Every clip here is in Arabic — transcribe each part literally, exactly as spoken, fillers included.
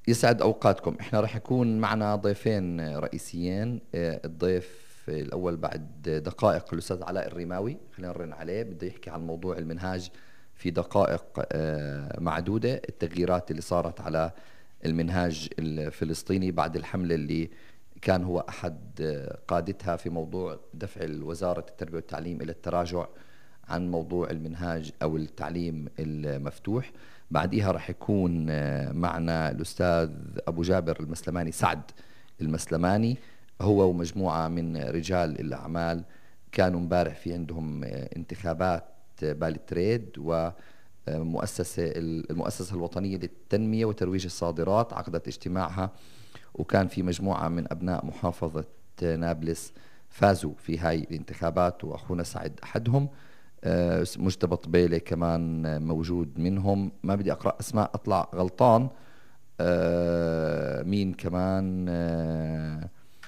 يسعد أوقاتكم. احنا راح يكون معنا ضيفين رئيسيين. آه، الضيف الأول بعد دقائق الأستاذ علاء الرماوي، خلينا نرن عليه، بده يحكي عن موضوع المنهاج في دقائق آه، معدودة، التغييرات اللي صارت على المنهاج الفلسطيني بعد الحملة اللي كان هو أحد آه، قادتها في موضوع دفع وزارة التربية والتعليم إلى التراجع عن موضوع المنهاج أو التعليم المفتوح. بعديها راح يكون آه، معنا الأستاذ أبو جابر المسلماني، سعد المسلماني، هو ومجموعة من رجال الأعمال كانوا امبارح في عندهم آه، انتخابات بالتريد، ومؤسسة المؤسسة الوطنية للتنمية وترويج الصادرات عقدت اجتماعها، وكان في مجموعة من أبناء محافظة نابلس فازوا في هاي الانتخابات، وأخونا سعد أحدهم. آه، مجتبى طبيلة كمان آه، موجود منهم. ما بدي أقرأ أسماء أطلع غلطان. آه، مين كمان؟ آه،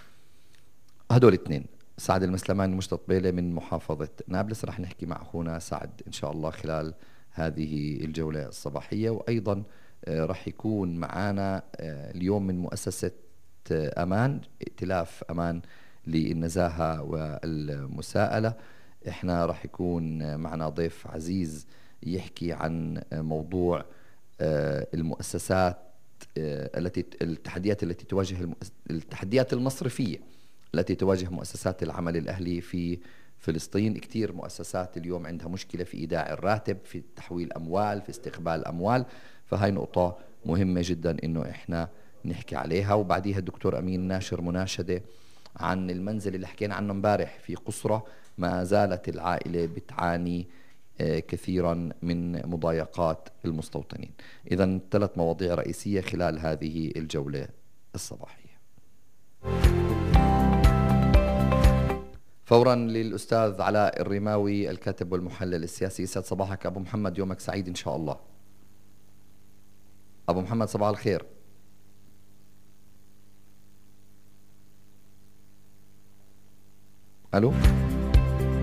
هدول الاثنين، سعد المسلماني ومجتبى طبيلة من محافظة نابلس. رح نحكي مع أخونا سعد إن شاء الله خلال هذه الجولة الصباحية. وأيضا آه، رح يكون معنا آه، اليوم من مؤسسة آه، أمان، ائتلاف أمان للنزاهة والمساءلة. احنا راح يكون معنا ضيف عزيز يحكي عن موضوع آه، المؤسسات آه، التي التحديات التي تواجه المؤس- التحديات المصرفية التي تواجه مؤسسات العمل الأهلي في فلسطين. كثير مؤسسات اليوم عندها مشكلة في إيداع الراتب، في تحويل أموال، في استقبال أموال. فهاي نقطة مهمة جدا إنه إحنا نحكي عليها. وبعديها الدكتور أمين ناشر مناشدة عن المنزل اللي حكينا عنه امبارح في قصرة. ما زالت العائلة بتعاني آه، كثيرا من مضايقات المستوطنين. إذا ثلاث مواضيع رئيسية خلال هذه الجولة الصباحية. فورا للأستاذ علاء الرماوي الكاتب والمحلل السياسي. يسعد صباحك أبو محمد، يومك سعيد إن شاء الله. أبو محمد صباح الخير. ألو.